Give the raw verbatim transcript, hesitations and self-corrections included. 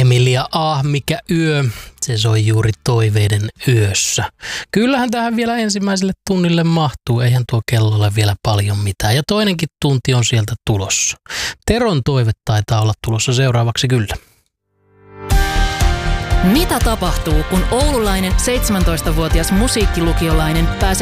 Emilia Ah, mikä yö. Se soi juuri toiveiden yössä. Kyllähän tähän vielä ensimmäiselle tunnille mahtuu, eihän tuo kello ole vielä paljon mitään. Ja toinenkin tunti on sieltä tulossa. Teron toive taitaa olla tulossa seuraavaksi kyllä. Mitä tapahtuu, kun oululainen seitsemäntoistavuotias musiikkilukiolainen pääsee